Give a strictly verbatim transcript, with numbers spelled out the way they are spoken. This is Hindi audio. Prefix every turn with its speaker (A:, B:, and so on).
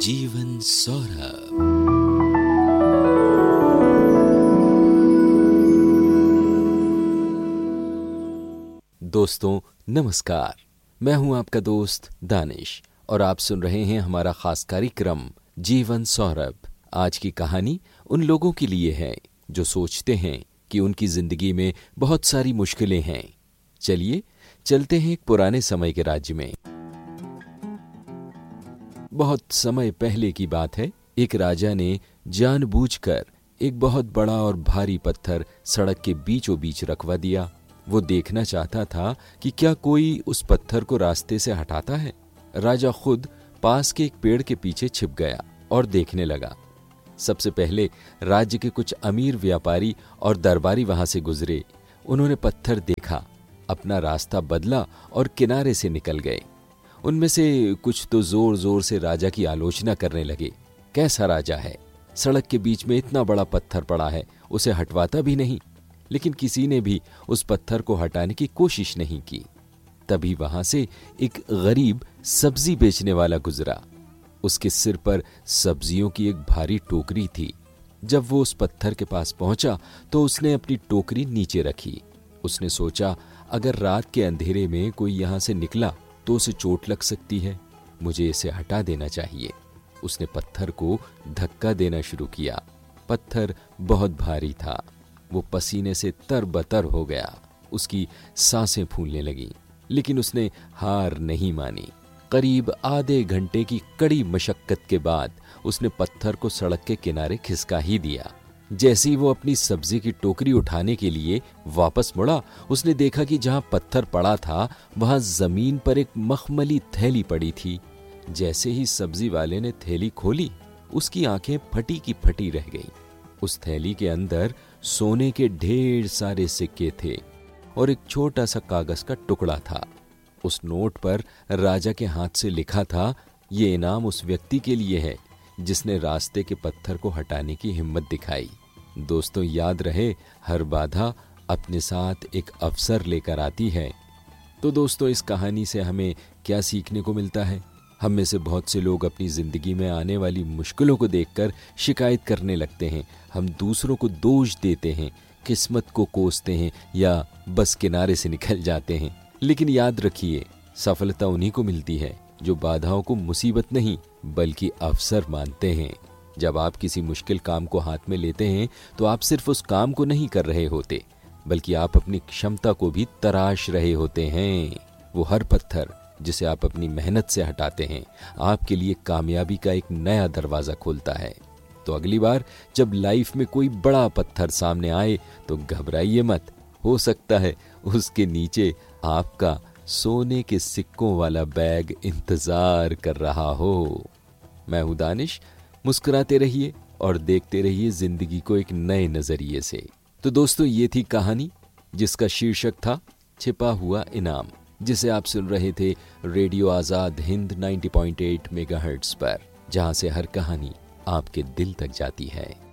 A: जीवन सौरभ। दोस्तों नमस्कार, मैं हूं आपका दोस्त दानिश और आप सुन रहे हैं हमारा खास कार्यक्रम जीवन सौरभ। आज की कहानी उन लोगों के लिए है जो सोचते हैं कि उनकी जिंदगी में बहुत सारी मुश्किलें हैं। चलिए चलते हैं एक पुराने समय के राज्य में। बहुत समय पहले की बात है। एक राजा ने जानबूझकर एक बहुत बड़ा और भारी पत्थर सड़क के बीचों बीच रखवा दिया। वो देखना चाहता था कि क्या कोई उस पत्थर को रास्ते से हटाता है। राजा खुद पास के एक पेड़ के पीछे छिप गया और देखने लगा। सबसे पहले राज्य के कुछ अमीर व्यापारी और दरबारी वहां से गुजरे। उन्होंने पत्थर देखा, अपना रास्ता बदला और किनारे से निकल गए। उनमें से कुछ तो जोर जोर से राजा की आलोचना करने लगे। कैसा राजा है, सड़क के बीच में इतना बड़ा पत्थर पड़ा है, उसे हटवाता भी नहीं। लेकिन किसी ने भी उस पत्थर को हटाने की कोशिश नहीं की। तभी वहां से एक गरीब सब्जी बेचने वाला गुजरा। उसके सिर पर सब्जियों की एक भारी टोकरी थी। जब वो उस पत्थर के पास पहुंचा तो उसने अपनी टोकरी नीचे रखी। उसने सोचा, अगर रात के अंधेरे में कोई यहां से निकला तो उसे चोट लग सकती है, मुझे इसे हटा देना चाहिए। उसने पत्थर को धक्का देना शुरू किया। पत्थर बहुत भारी था। वो पसीने से तरबतर हो गया। उसकी सांसें फूलने लगीं, लेकिन उसने हार नहीं मानी। करीब आधे घंटे की कड़ी मशक्कत के बाद उसने पत्थर को सड़क के किनारे खिसका ही दिया। जैसे ही वो अपनी सब्जी की टोकरी उठाने के लिए वापस मुड़ा, उसने देखा कि जहां पत्थर पड़ा था वहां जमीन पर एक मखमली थैली पड़ी थी। जैसे ही सब्जी वाले ने थैली खोली, उसकी आंखें फटी की फटी रह गईं। उस थैली के अंदर सोने के ढेर सारे सिक्के थे और एक छोटा सा कागज का टुकड़ा था। उस नोट पर राजा के हाथ से लिखा था, ये इनाम उस व्यक्ति के लिए है जिसने रास्ते के पत्थर को हटाने की हिम्मत दिखाई। दोस्तों याद रहे, हर बाधा अपने साथ एक अवसर लेकर आती है। तो दोस्तों इस कहानी से हमें क्या सीखने को मिलता है? हम में से बहुत से लोग अपनी जिंदगी में आने वाली मुश्किलों को देखकर शिकायत करने लगते हैं। हम दूसरों को दोष देते हैं, किस्मत को कोसते हैं या बस किनारे से निकल जाते हैं। लेकिन याद रखिए, सफलता उन्हीं को मिलती है जो बाधाओं को मुसीबत नहीं बल्कि अवसर मानते हैं। जब आप किसी मुश्किल काम को हाथ में लेते हैं तो आप सिर्फ उस काम को नहीं कर रहे होते, बल्कि आप अपनी क्षमता को भी तराश रहे होते हैं। वो हर पत्थर जिसे आप अपनी मेहनत से हटाते हैं आपके लिए कामयाबी का एक नया दरवाजा खोलता है। तो अगली बार जब लाइफ में कोई बड़ा पत्थर सामने आए तो घबराइए मत। हो सकता है उसके नीचे आपका सोने के सिक्कों वाला बैग इंतजार कर रहा हो। मैं हूं दानिश। मुस्कुराते रहिए और देखते रहिए जिंदगी को एक नए नजरिए से। तो दोस्तों ये थी कहानी जिसका शीर्षक था छिपा हुआ इनाम, जिसे आप सुन रहे थे रेडियो आजाद हिंद नब्बे पॉइंट आठ मेगाहर्ट्ज पर, जहां से हर कहानी आपके दिल तक जाती है।